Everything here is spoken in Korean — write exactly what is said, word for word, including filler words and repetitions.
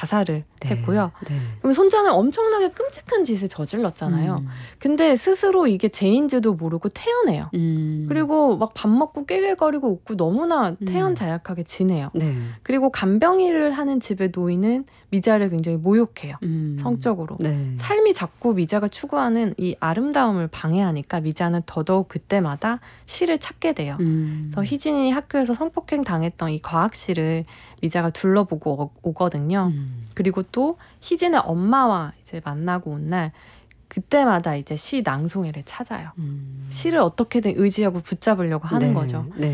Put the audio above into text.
자살을 네. 했고요. 네. 그럼 손자는 엄청나게 끔찍한 짓을 저질렀잖아요. 음. 근데 스스로 이게 죄인지도 모르고 태어내요. 음. 그리고 막 밥 먹고 낄낄거리고 웃고 너무나 음. 태연자약하게 지내요. 네. 그리고 간병일을 하는 집의 노인은 미자를 굉장히 모욕해요. 음. 성적으로. 네. 삶이 자꾸 미자가 추구하는 이 아름다움을 방해하니까 미자는 더더욱 그때마다 시를 찾게 돼요. 음. 그래서 희진이 학교에서 성폭행 당했던 이 과학실을 미자가 둘러보고 오- 오거든요. 음. 그리고 또 희진의 엄마와 이제 만나고 온 날 그때마다 이제 시 낭송회를 찾아요. 음. 시를 어떻게든 의지하고 붙잡으려고 하는 네. 거죠. 네.